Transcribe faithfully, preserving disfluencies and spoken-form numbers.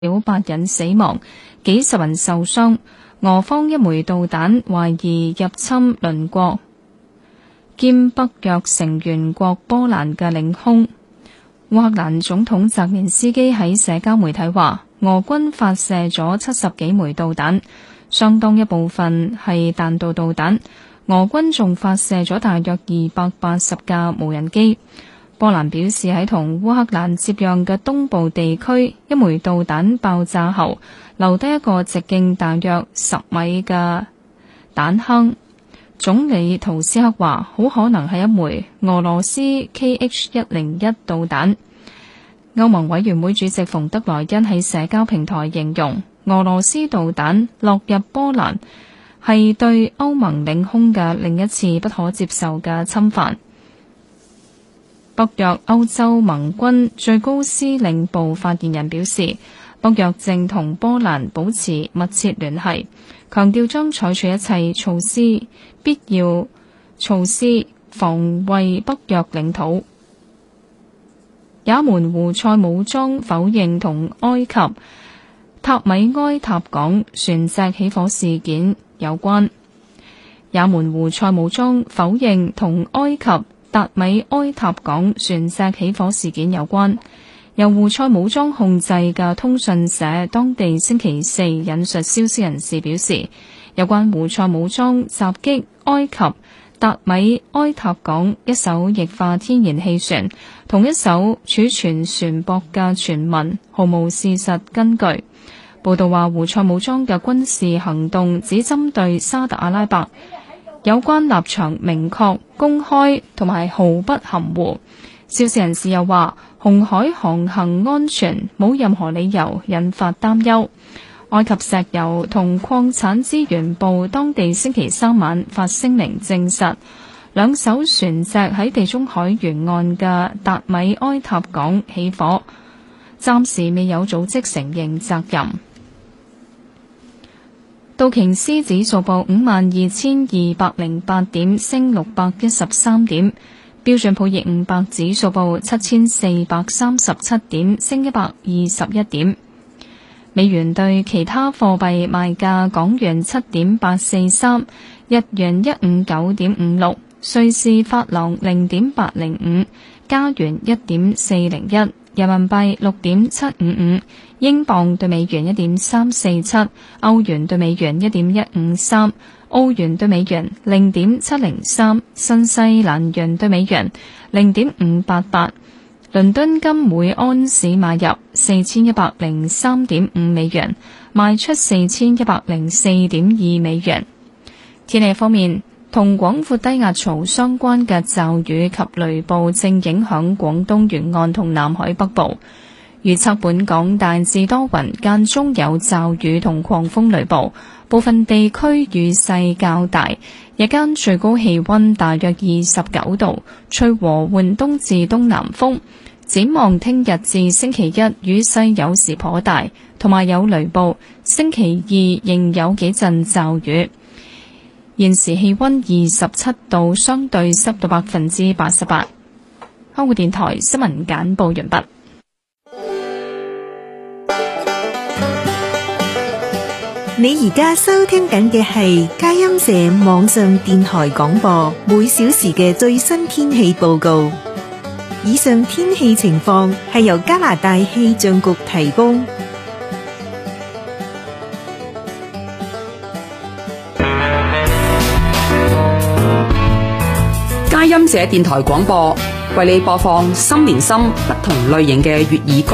有八人死亡，幾十人受傷。俄方一枚導彈懷疑入侵鄰國兼北約成員國波蘭嘅領空。烏克蘭總統澤連斯基喺社交媒體話，俄軍發射咗七十幾枚導彈，相當一部分係彈道導彈。俄軍仲發射咗大約二百八十架無人機。波蘭表示喺同烏克蘭接壤嘅東部地區，一枚導彈爆炸後，留低一個直徑大約十米嘅彈坑。總理圖斯克話，好可能係一枚俄羅斯 K H 一零一導彈。歐盟委員會主席馮德萊恩喺社交平台形容，俄羅斯導彈落入波蘭係對歐盟領空嘅另一次不可接受嘅侵犯。北約歐洲盟軍最高司令部發言人表示，北約正同波蘭保持密切聯繫，強調將採取一切措施，必要措施防衛北約領土。也門胡塞武裝否認同埃及塔米埃塔港船隻起火事件有關。也門胡塞武裝否認同埃及達米埃塔港船隻起火事件有關。由胡塞武裝控制嘅通訊社當地星期四引述消息人士表示，有關胡塞武裝襲擊埃及達米埃塔港一艘液化天然氣船同一艘儲存船舶嘅傳聞毫無事實根據。報道話，胡塞武裝嘅軍事行動只針對沙特阿拉伯，有關立場明確、公開同埋毫不含糊。消息人士又話，紅海航行安全冇任何理由引發擔憂。埃及石油同礦產資源部當地星期三晚發聲明證實，兩艘船隻喺地中海沿岸嘅達米埃塔港起火，暫時未有組織承認責任。道瓊斯指數報五萬二千二百零八點，升六百一十三點。標準普爾五百指數報七千四百三十七點，升一百二十一點。美元對其他貨幣賣價：港元七點八四三，日元一五九點五六，瑞士法郎零點八零五，加元一點四零一，人民幣六點七五五，英鎊對美元一點三四七，歐元對美元一點一五三，澳元對美元零點七零三，新西蘭元對美元零點五八八。倫敦金每安士買入四千一百零三點五美元，賣出四千一百零四點二美元。天氣方面，同廣闊低壓槽相關嘅驟雨及雷暴正影響廣東沿岸同南海北部。預測本港大致多雲，間中有驟雨同狂風雷暴，部分地區雨勢較大。日間最高氣溫大約二十九度，吹和緩東至東南風。展望聽日至星期一，雨勢有時頗大，同埋有雷暴。星期二仍有幾陣驟雨。現時氣溫二十七度，相對濕度百分之八十八。香港電台新聞簡報完畢。 你而家收聽緊嘅係佳音社網上電台廣播，每小時嘅最新天氣報告。以上天氣情況係由加拿大氣象局提供。 佳音社電台廣播為你播放心連心不同類型嘅粵語歌。